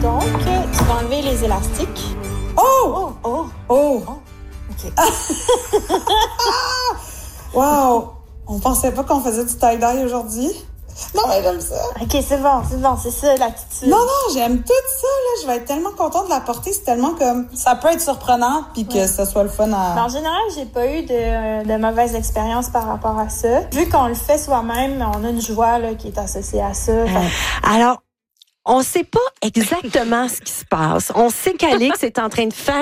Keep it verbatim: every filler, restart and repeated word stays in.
Donc, tu vas enlever les élastiques. Oh! Oh! Oh! Oh. OK. Wow! On pensait pas qu'on faisait du tie-dye aujourd'hui. Non, mais j'aime ça. OK, c'est bon, c'est bon, c'est ça l'attitude. Non, non, j'aime tout ça, là. Je vais être tellement contente de la porter. C'est tellement comme... Ça peut être surprenant, puis que ouais. ça soit le fun à... Mais en général, j'ai pas eu de, de mauvaises expériences par rapport à ça. Vu qu'on le fait soi-même, on a une joie là, qui est associée à ça. Euh, alors, on sait pas exactement ce qui se passe. On sait qu'Alix est en train de faire